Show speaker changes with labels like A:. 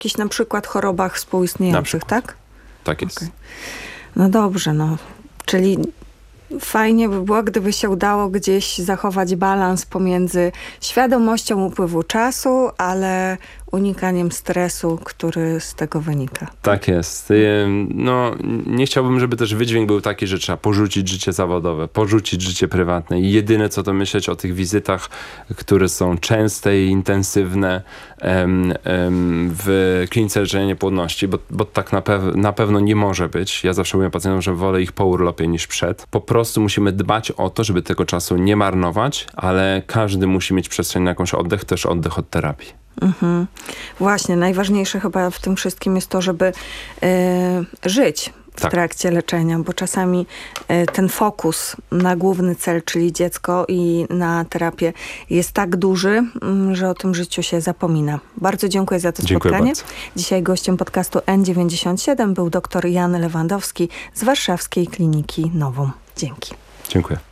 A: jakichś na przykład chorobach współistniejących, tak?
B: Tak jest.
A: Okay. No dobrze, czyli fajnie by było, gdyby się udało gdzieś zachować balans pomiędzy świadomością upływu czasu, ale unikaniem stresu, który z tego wynika.
B: Tak jest. Nie chciałbym, żeby też wydźwięk był taki, że trzeba porzucić życie zawodowe, porzucić życie prywatne i jedyne co to myśleć o tych wizytach, które są częste i intensywne w klinice leczenia niepłodności, bo tak na pewno nie może być. Ja zawsze mówię pacjentom, że wolę ich po urlopie niż przed. Po prostu musimy dbać o to, żeby tego czasu nie marnować, ale każdy musi mieć przestrzeń na jakąś oddech, też oddech od terapii.
A: Mhm. Właśnie, najważniejsze chyba w tym wszystkim jest to, żeby żyć w trakcie leczenia, bo czasami ten fokus na główny cel, czyli dziecko i na terapię jest tak duży, że o tym życiu się zapomina. Bardzo dziękuję za to spotkanie.
B: Bardzo.
A: Dzisiaj gościem podcastu N97 był dr Jan Lewandowski z Warszawskiej Kliniki Novum. Dzięki.
B: Dziękuję.